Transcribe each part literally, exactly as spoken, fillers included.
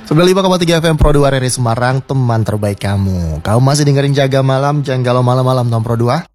sembilan puluh lima koma tiga F M Pro dua R R I Semarang, teman terbaik kamu. Kamu masih dengerin Jaga Malam, jangan galau malam-malam Tom Pro dua.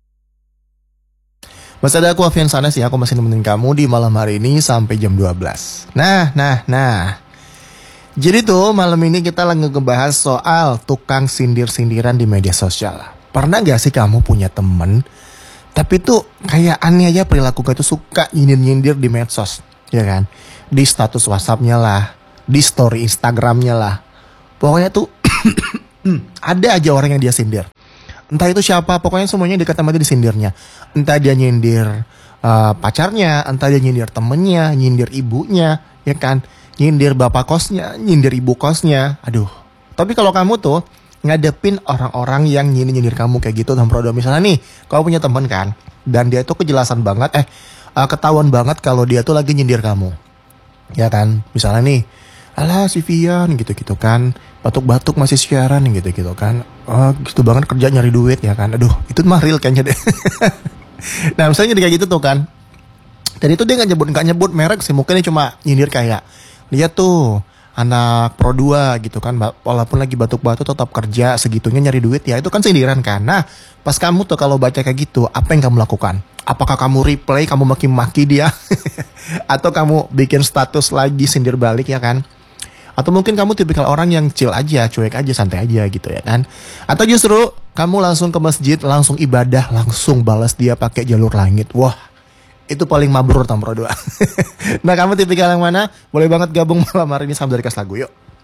Masih ada aku Afian Sanes ya, aku masih nemenin kamu di malam hari ini sampai jam dua belas. Nah, nah, nah. Jadi tuh malam ini kita lagi ngebahas soal tukang sindir-sindiran di media sosial. Pernah gak sih kamu punya temen, tapi tuh kayak aneh aja perilaku kayak tuh suka nyindir-nyindir di medsos, ya kan? Di status WhatsApp-nya lah, di story Instagram-nya lah. Pokoknya tuh ada aja orang yang dia sindir. Entah itu siapa, pokoknya semuanya dekat sama dia disindirnya. Entah dia nyindir uh, pacarnya, entah dia nyindir temennya, nyindir ibunya, ya kan? Nyindir bapak kosnya, nyindir ibu kosnya. Aduh. Tapi kalau kamu tuh ngadepin orang-orang yang nyindir-nyindir kamu kayak gitu, Pro, misalnya nih, kamu punya temen kan, dan dia tuh kejelasan banget, eh uh, ketahuan banget kalau dia tuh lagi nyindir kamu, ya kan? Misalnya nih, alah si Vian gitu-gitu kan, batuk-batuk masih siaran gitu-gitu kan, oh gitu banget kerja nyari duit ya kan, aduh itu mah real kayaknya deh. Nah misalnya kayak gitu tuh kan, dan itu dia nggak nyebut nggak nyebut merek sih, mungkin dia cuma nyindir kayak, lihat tuh anak Pro dua gitu kan, walaupun lagi batuk-batuk tetap kerja segitunya nyari duit, ya itu kan sindiran kan. Nah pas kamu tuh kalau baca kayak gitu, apa yang kamu lakukan? Apakah kamu replay, kamu maki-maki dia? Atau kamu bikin status lagi sindir balik ya kan? Atau mungkin kamu tipikal orang yang chill aja, cuek aja, santai aja gitu ya kan? Atau justru kamu langsung ke masjid, langsung ibadah, langsung balas dia pakai jalur langit. Wah, itu paling mabrur Tom Pro dua. Nah kamu tipikal yang mana? Boleh banget gabung malam hari ini sama dari kas lagu yuk.